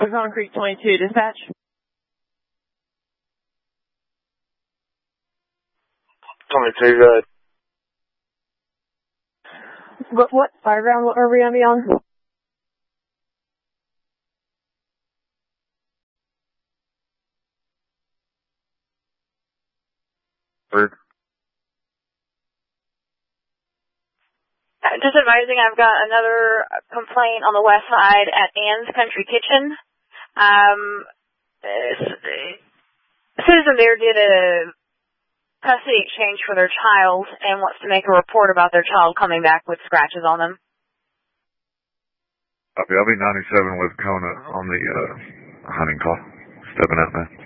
Concrete 22, dispatch. Good. What fireground are we going to be on? Bird. Just advising, I've got another complaint on the west side at Ann's Country Kitchen. A citizen there did a custody exchange for their child and wants to make a report about their child coming back with scratches on them. I'll be 97 with Kona on the hunting call. Stepping out now.